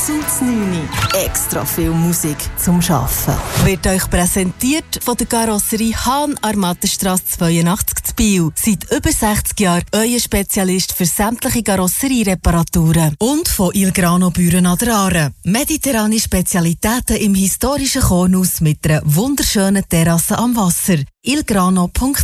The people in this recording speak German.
und 9. Extra viel Musik zum Arbeiten. Wird euch präsentiert von der Karosserie Hahn an der Mattenstrasse 82 zu Biel. Seit über 60 Jahren euer Spezialist für sämtliche Karosseriereparaturen. Und von Il Grano Büren an der Aare. Mediterrane Spezialitäten im historischen Kornhaus mit einer wunderschönen Terrasse am Wasser. ilgrano.ch